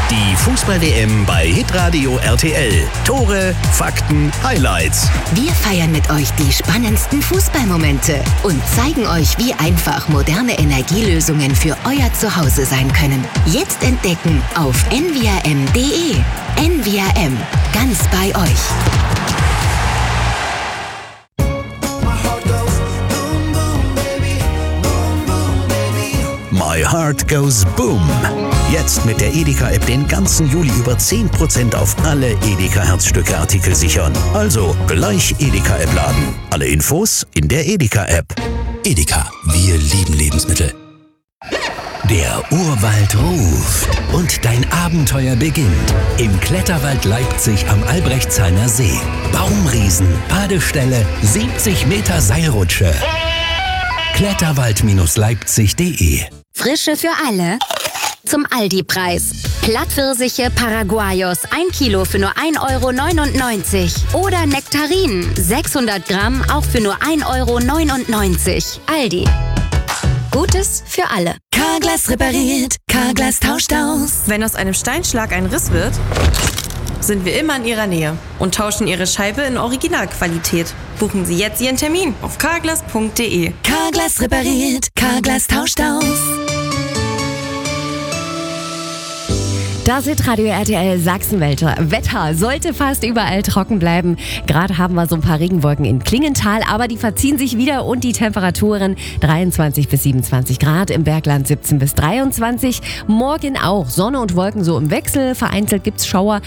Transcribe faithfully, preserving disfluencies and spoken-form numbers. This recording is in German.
Die Fußball-W M bei Hitradio R T L. Tore, Fakten, Highlights. Wir feiern mit euch die spannendsten Fußballmomente und zeigen euch, wie einfach moderne Energielösungen für euer Zuhause sein können. Jetzt entdecken auf n v r m punkt d e. N V R M, ganz bei euch. My Heart Goes Boom. Jetzt mit der Edeka-App den ganzen Juli über zehn Prozent auf alle Edeka-Herzstücke-Artikel sichern. Also gleich Edeka-App laden. Alle Infos in der Edeka-App. Edeka, wir lieben Lebensmittel. Der Urwald ruft und dein Abenteuer beginnt. Im Kletterwald Leipzig am Albrechtsheimer See. Baumriesen, Badestelle, siebzig Meter Seilrutsche. Kletterwald Leipzig punkt de. Frische für alle zum Aldi-Preis. Plattpfirsiche Paraguayos, ein Kilo für nur ein Euro neunundneunzig. Oder Nektarinen, sechshundert Gramm, auch für nur ein Euro neunundneunzig. Aldi. Gutes für alle. Carglass repariert, Carglass tauscht aus. Wenn aus einem Steinschlag ein Riss wird, sind wir immer in Ihrer Nähe und tauschen Ihre Scheibe in Originalqualität. Buchen Sie jetzt Ihren Termin auf carglass punkt de. Carglass repariert, Carglass tauscht aus. Das ist Radio R T L Sachsenwälder. Wetter sollte fast überall trocken bleiben. Gerade haben wir so ein paar Regenwolken in Klingenthal, aber die verziehen sich wieder und die Temperaturen dreiundzwanzig bis siebenundzwanzig Grad, im Bergland siebzehn bis dreiundzwanzig. Morgen auch Sonne und Wolken so im Wechsel. Vereinzelt gibt's Schauer.